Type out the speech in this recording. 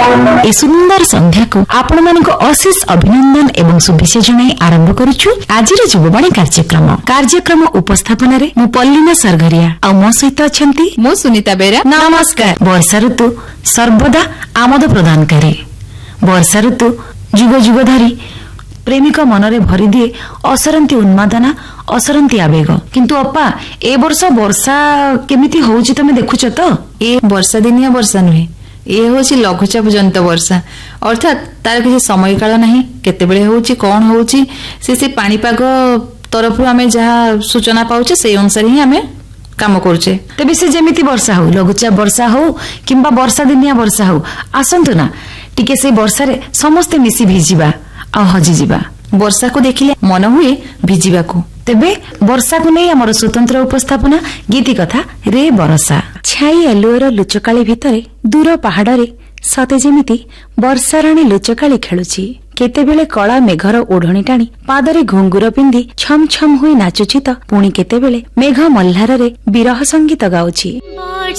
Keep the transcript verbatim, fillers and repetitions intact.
ए सुंदर संध्या को आपण मानक अशेष अभिनंदन एवं शुभेच्छा जणाई आरंभ करूछु आजिर युववाणी कार्यक्रम कार्यक्रम उपस्थापन रे मु पल्लीना सरघरिया आ मो सहित अछंती मो सुनीता बेरा। नमस्कार। वर्षा ऋतु सर्वदा आमोद प्रदान करे। वर्षा ऋतु जुग जुग धरी प्रेमिक मनरे भरी दिए असरंती उन्मादना असरंती आवेग। किंतु अपा ए वर्ष वर्षा केमिति होउची तमे देखुछ तो? ए वर्षा दिनिया वर्षा नुहे, ए होची लघुचाप जनित वर्षा, अर्थात तार किसी समय काल नहीं, केतेबेले होउची कोन होउची से से पानीपाग तरफ आमे जहा सूचना पाउचे से अनुसार ही आमे काम करूचे। तेबे से जेमिति वर्षा हो, लघुचाप वर्षा हो किंबा वर्षा दिनिया वर्षा हो, आसंतु ना टिके से वर्षा रे समस्त मिसी भिजिबा आ हजी जिबा। वर्षा को देखिले मन हुए भिजिबा को। तेबे वर्षा को नहीं आमर स्वतंत्र उपस्थापना गीति कथा रे बरसा। छाई आलुअर लुचकाली भितरे दूर पहाड़े सते जेमिति वर्षा राणी लुचकाली खेलुची। केतेबेले कला मेघर ओढ़णी टाणी पादरे घुंगुर पिंधि छम छम हुई नाचुची तो पुणी केतेबेले मेघ मल्हार रे विरह संगीत गाउची।